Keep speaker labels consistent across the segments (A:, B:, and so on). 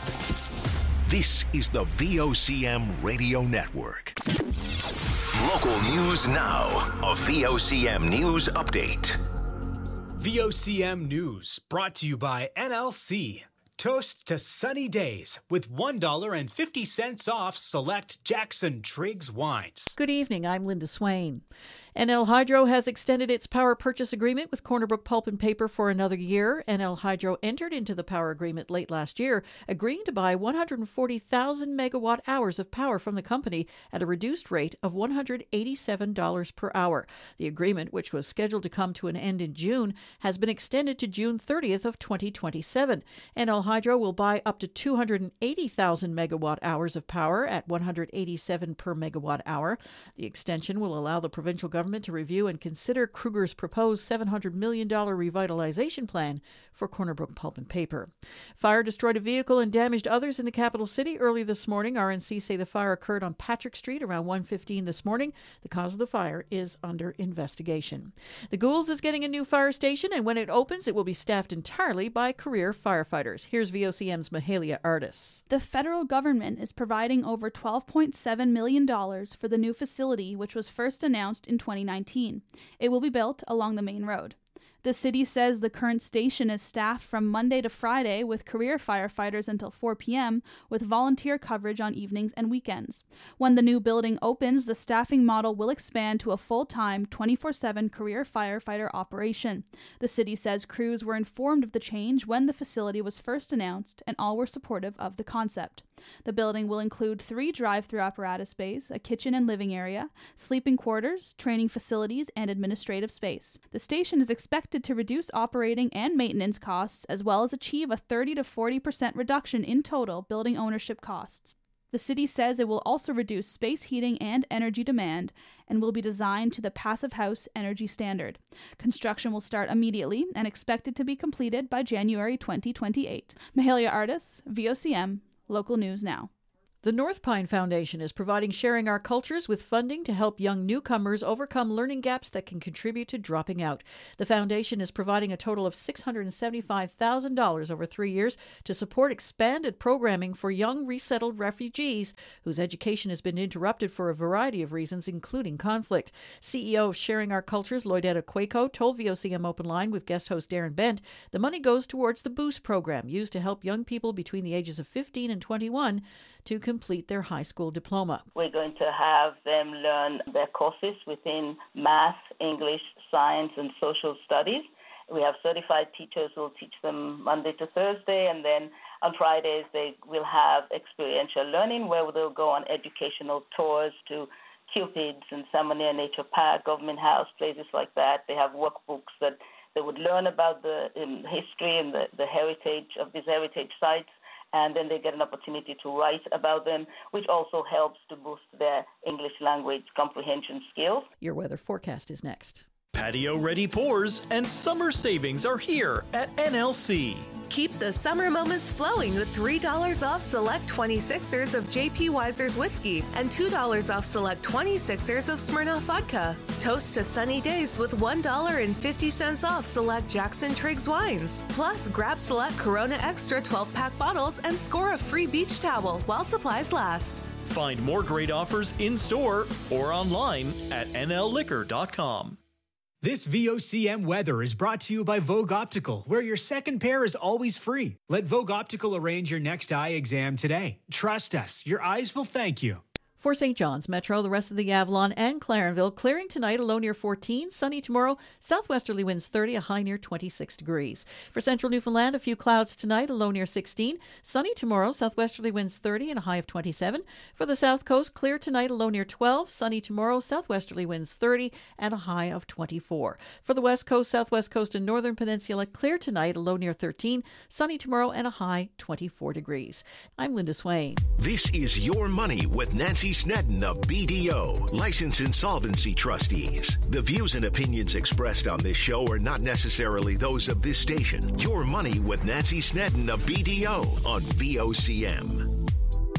A: This is the VOCM Radio Network. Local news now. A VOCM News Update.
B: VOCM News brought to you by NLC. Toast to sunny days with $1.50 off select Jackson Triggs wines.
C: Good evening, I'm Linda Swain. NL Hydro has extended its power purchase agreement with Corner Brook Pulp and Paper for another year. NL Hydro entered into the power agreement late last year, agreeing to buy 140,000 megawatt hours of power from the company at a reduced rate of $187 per hour. The agreement, which was scheduled to come to an end in June, has been extended to June 30th of 2027. NL Hydro will buy up to 280,000 megawatt hours of power at $187 per megawatt hour. The extension will allow the provincial government to review and consider Kruger's proposed $700 million revitalization plan for Corner Brook Pulp and Paper. Fire destroyed a vehicle and damaged others in the capital city early this morning. RNC say the fire occurred on Patrick Street around 1:15 this morning. The cause of the fire is under investigation. The Goulds is getting a new fire station, and when it opens, it will be staffed entirely by career firefighters. Here's VOCM's Mahalia Artis.
D: The federal government is providing over $12.7 million for the new facility, which was first announced in 2019. It will be built along the main road. The city says the current station is staffed from Monday to Friday with career firefighters until 4 p.m. with volunteer coverage on evenings and weekends. When the new building opens, the staffing model will expand to a full-time 24/7 career firefighter operation. The city says crews were informed of the change when the facility was first announced, and all were supportive of the concept. The building will include 3 drive-through apparatus bays, a kitchen and living area, sleeping quarters, training facilities, and administrative space. The station is expected to reduce operating and maintenance costs, as well as achieve a 30 to 40% reduction in total building ownership costs. The city says it will also reduce space heating and energy demand and will be designed to the Passive House Energy Standard. Construction will start immediately and expected to be completed by January 2028. Mahalia Artis, VOCM, Local News Now.
C: The North Pine Foundation is providing Sharing Our Cultures with funding to help young newcomers overcome learning gaps that can contribute to dropping out. The foundation is providing a total of $675,000 over 3 years to support expanded programming for young resettled refugees whose education has been interrupted for a variety of reasons, including conflict. CEO of Sharing Our Cultures, Lloydetta Quaco, told VOCM Open Line with guest host Darren Bent the money goes towards the BOOST program used to help young people between the ages of 15 and 21 to complete their high school diploma.
E: We're going to have them learn their courses within math, English, science, and social studies. We have certified teachers who will teach them Monday to Thursday, and then on Fridays they will have experiential learning where they'll go on educational tours to Cupid's and Salmonia Nature Park, Government House, places like that. They have workbooks that they would learn about the history and the heritage of these heritage sites. And then they get an opportunity to write about them, which also helps to boost their English language comprehension skills.
C: Your weather forecast is next.
F: Patio-ready pours and summer savings are here at NLC.
G: Keep the summer moments flowing with $3 off select 26ers of J.P. Weiser's whiskey and $2 off select 26ers of Smirnoff vodka. Toast to sunny days with $1.50 off select Jackson Triggs wines. Plus, grab select Corona Extra 12-pack bottles and score a free beach towel while supplies last.
F: Find more great offers in-store or online at nlliquor.com.
B: This VOCM weather is brought to you by Vogue Optical, where your second pair is always free. Let Vogue Optical arrange your next eye exam today. Trust us, your eyes will thank you.
C: For St. John's Metro, the rest of the Avalon and Clarenville, clearing tonight, a low near 14, sunny tomorrow, southwesterly winds 30, a high near 26 degrees. For central Newfoundland, a few clouds tonight, a low near 16, sunny tomorrow, southwesterly winds 30 and a high of 27. For the south coast, clear tonight, a low near 12, sunny tomorrow, southwesterly winds 30 and a high of 24. For the west coast, southwest coast and northern peninsula, clear tonight, a low near 13, sunny tomorrow and a high 24 degrees. I'm Linda Swain.
A: This is Your Money with Nancy Snedden of BDO, Licensed Insolvency Trustees. The views and opinions expressed on this show are not necessarily those of this station. Your Money with Nancy Snedden of BDO on VOCM.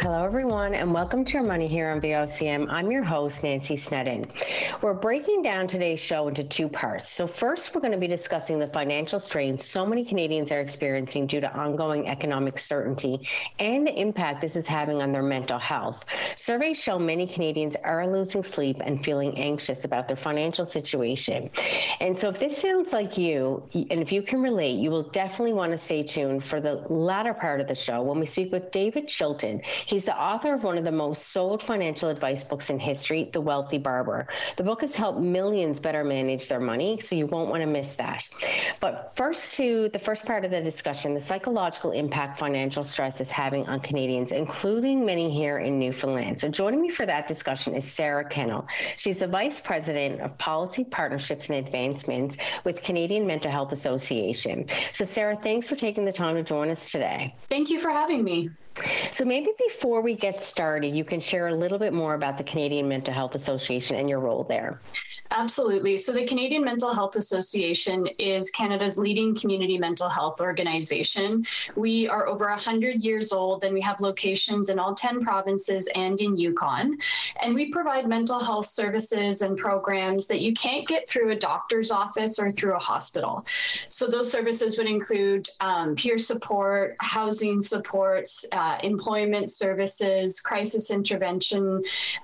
H: Hello, everyone, and welcome to Your Money here on VOCM. I'm your host, Nancy Snedden. We're breaking down today's show into two parts. So first, we're going to be discussing the financial strains so many Canadians are experiencing due to ongoing economic uncertainty and the impact this is having on their mental health. Surveys show many Canadians are losing sleep and feeling anxious about their financial situation. And so if this sounds like you, and if you can relate, you will definitely want to stay tuned for the latter part of the show when we speak with David Chilton. He's the author of one of the most sold financial advice books in history, The Wealthy Barber. The book has helped millions better manage their money, so you won't want to miss that. But first to the first part of the discussion, the psychological impact financial stress is having on Canadians, including many here in Newfoundland. So joining me for that discussion is Sarah Kennel. She's the Vice President of Policy, Partnerships and Advancements with Canadian Mental Health Association. So Sarah, thanks for taking the time to join us today.
I: Thank you for having me.
H: So maybe before we get started, you can share a little bit more about the Canadian Mental Health Association and your role there.
I: Absolutely. So the Canadian Mental Health Association is Canada's leading community mental health organization. We are over 100 years old, and we have locations in all 10 provinces and in Yukon. And we provide mental health services and programs that you can't get through a doctor's office or through a hospital. So those services would include peer support, housing supports, employment services, crisis intervention,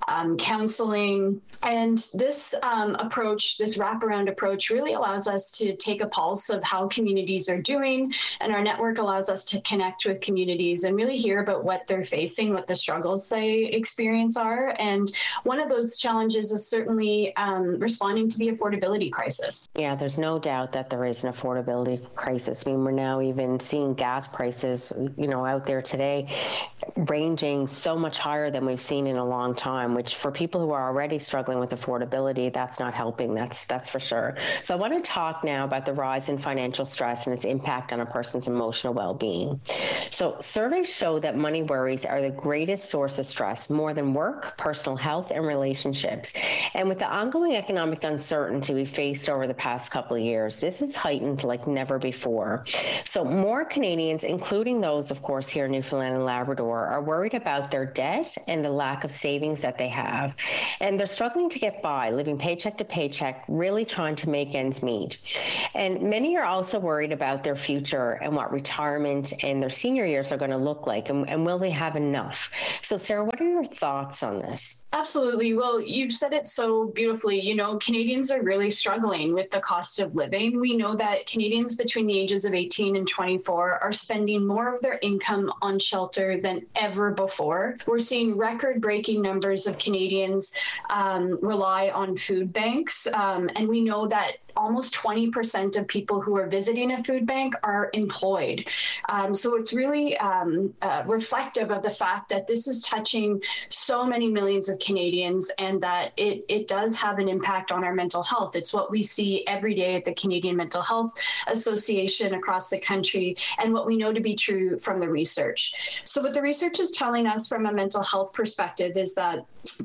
I: counseling. And this approach, this wraparound approach, really allows us to take a pulse of how communities are doing, and our network allows us to connect with communities and really hear about what they're facing, what the struggles they experience are. And one of those challenges is certainly responding to the affordability crisis.
H: Yeah, there's no doubt that there is an affordability crisis. I mean, we're now even seeing gas prices, out there today ranging so much higher than we've seen in a long time, which for people who are already struggling with affordability, that's not helping. That's for sure. So I want to talk now about the rise in financial stress and its impact on a person's emotional well-being. So surveys show that money worries are the greatest source of stress, more than work, personal health, and relationships. And with the ongoing economic uncertainty we faced over the past couple of years, this is heightened like never before. So more Canadians, including those, of course, here in Newfoundland and Labrador, are worried about their debt and the lack of savings that they have. And they're struggling to get by, living paycheck to paycheck, really trying to make ends meet. And many are also worried about their future and what retirement and their senior years are going to look like, and will they have enough? So Sarah, what are your thoughts on this?
I: Absolutely. Well, you've said it so beautifully. Canadians are really struggling with the cost of living. We know that Canadians between the ages of 18 and 24 are spending more of their income on shelter than ever before. We're seeing record-breaking numbers of Canadians rely on food banks, and we know that almost 20% of people who are visiting a food bank are employed. So it's really reflective of the fact that this is touching so many millions of Canadians, and that it does have an impact on our mental health. It's what we see every day at the Canadian Mental Health Association across the country, and what we know to be true from the research. So what the research is telling us from a mental health perspective is that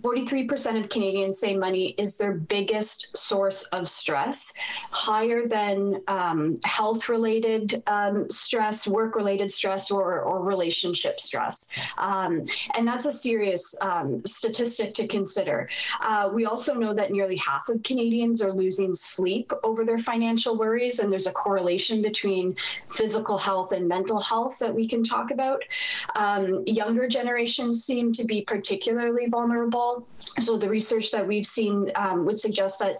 I: 43% of Canadians say money is their biggest source of stress, higher than health-related stress, work-related stress, or relationship stress. And that's a serious statistic to consider. We also know that nearly half of Canadians are losing sleep over their financial worries, and there's a correlation between physical health and mental health that we can talk about. Younger generations seem to be particularly vulnerable. So the research that we've seen would suggest that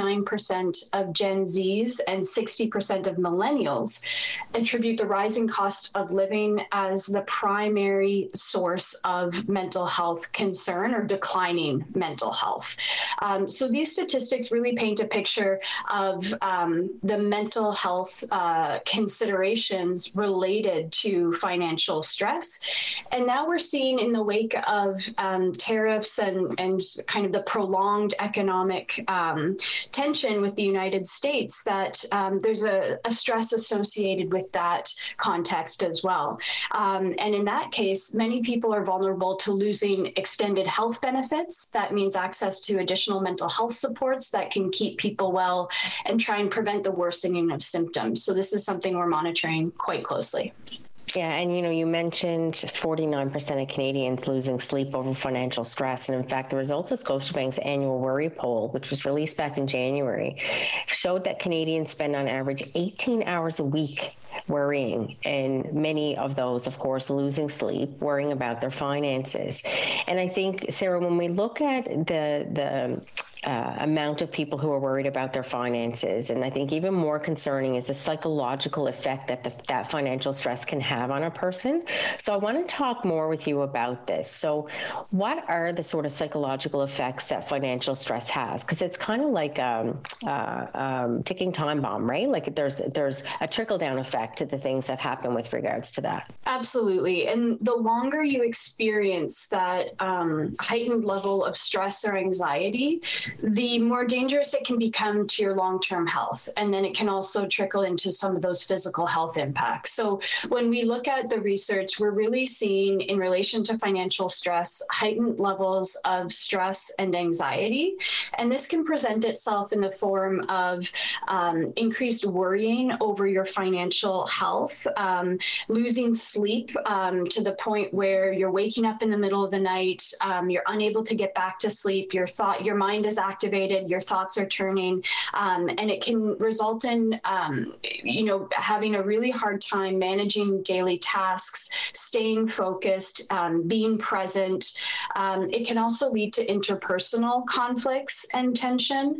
I: 69% of Gen Zs and 60% of millennials attribute the rising cost of living as the primary source of mental health concern or declining mental health. So these statistics really paint a picture of the mental health considerations related to financial stress. And now we're seeing, in the wake of tariffs and kind of the prolonged economic tension with the United States, that there's a stress associated with that context as well. And in that case, many people are vulnerable to losing extended health benefits. That means access to additional mental health supports that can keep people well and try and prevent the worsening of symptoms. So this is something we're monitoring quite closely.
H: Yeah, and you mentioned 49% of Canadians losing sleep over financial stress. And in fact, the results of Scotiabank's annual worry poll, which was released back in January, showed that Canadians spend on average 18 hours a week worrying, and many of those, of course, losing sleep, worrying about their finances. And I think, Sarah, when we look at the amount of people who are worried about their finances, and I think even more concerning is the psychological effect that financial stress can have on a person. So I want to talk more with you about this. So what are the sort of psychological effects that financial stress has? Because it's kind of like ticking time bomb, right? Like there's a trickle-down effect to the things that happen with regards to that.
I: Absolutely. And the longer you experience that heightened level of stress or anxiety, the more dangerous it can become to your long-term health. And then it can also trickle into some of those physical health impacts. So when we look at the research, we're really seeing in relation to financial stress, heightened levels of stress and anxiety. And this can present itself in the form of increased worrying over your financial health, losing sleep to the point where you're waking up in the middle of the night, you're unable to get back to sleep, your mind is activated, your thoughts are turning, and it can result in, having a really hard time managing daily tasks, staying focused, being present. It can also lead to interpersonal conflicts and tension.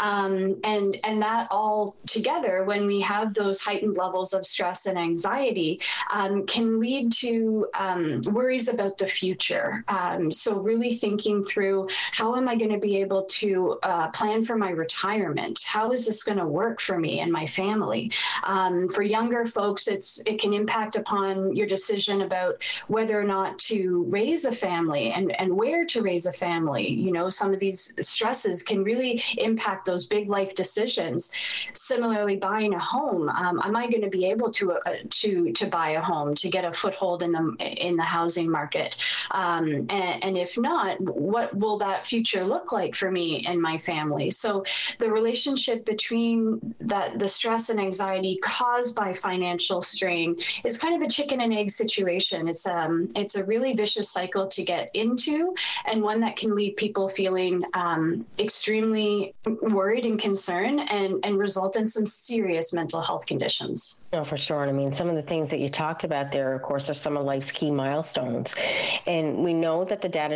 I: And that all together, when we have those heightened levels of stress and anxiety, can lead to worries about the future. So really thinking through, how am I going to be able to plan for my retirement? How is this going to work for me and my family? For younger folks, it can impact upon your decision about whether or not to raise a family and where to raise a family. Some of these stresses can really impact those big life decisions. Similarly, buying a home. Am I going to be able to buy a home, to get a foothold in the housing market? And if not, what will that future look like for me and my family? So the relationship between the stress and anxiety caused by financial strain is kind of a chicken and egg situation. It's a really vicious cycle to get into, and one that can leave people feeling extremely worried and concerned, and result in some serious mental health conditions.
H: No, for sure. And I mean, some of the things that you talked about there, of course, are some of life's key milestones. And we know that the data